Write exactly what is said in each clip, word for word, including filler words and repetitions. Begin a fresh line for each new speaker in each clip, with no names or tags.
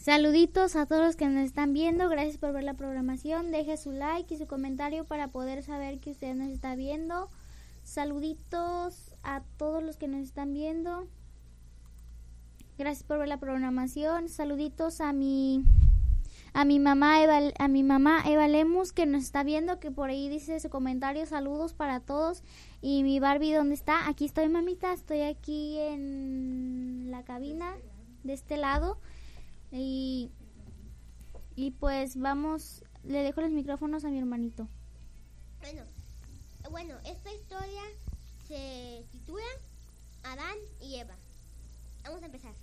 Saluditos a todos los que nos están viendo. Gracias por ver la programación. Deje su like y su comentario para poder saber que usted nos está viendo. Saluditos a todos los que nos están viendo. Gracias por ver la programación. Saluditos a mi a mi mamá Eva, a mi mamá Eva Lemus, que nos está viendo, que por ahí dice su comentario. Saludos para todos. Y mi Barbie, ¿dónde está? Aquí estoy, mamita. Estoy aquí en la cabina de este lado. Y, y pues vamos, le dejo los micrófonos a mi hermanito.
Bueno, bueno, esta historia se titula Adán y Eva. Vamos a empezar.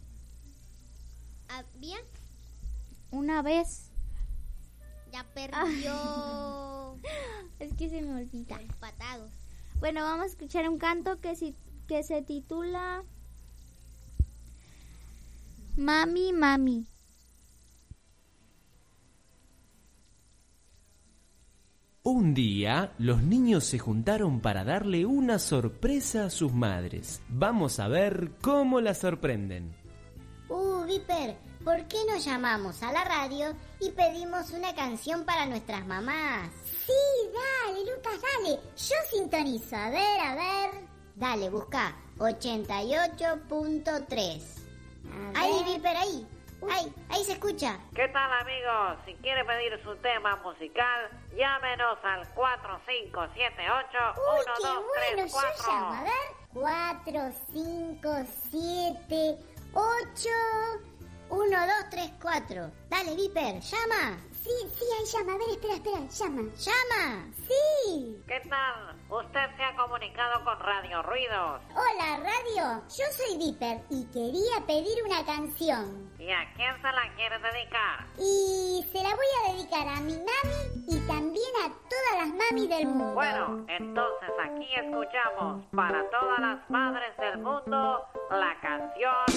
Había
una vez.
Ya perdió.
Es que se me olvida.
Empatados.
Bueno, vamos a escuchar un canto que, si, que se titula Mami, mami.
Un día, los niños se juntaron para darle una sorpresa a sus madres. Vamos a ver cómo la sorprenden.
Uh, Viper, ¿por qué no llamamos a la radio y pedimos una canción para nuestras mamás? Sí, dale, Lucas, dale. Yo sintonizo. A ver, a ver. Dale, busca ochenta y ocho punto tres. Ahí, Viper, ahí. Ahí, ahí se escucha.
¿Qué tal, amigos? Si quiere pedir su tema musical, llámenos al cuatro cinco siete ocho uno dos tres cuatro.
Uy, qué bueno, yo llamo. A ver. cuatro cinco siete ocho uno dos tres cuatro. Dale, Viper, llama. Sí, sí, ahí llama. A ver, espera, espera, llama. ¿Llama? Sí.
¿Qué tal? Usted se ha comunicado con Radio Ruidos.
Hola, radio. Yo soy Viper y quería pedir una canción.
¿Y a quién se la quiere dedicar?
Y se la voy a dedicar a mi mami y también a todas las mamis del mundo.
Bueno, entonces aquí escuchamos para todas las madres del mundo la canción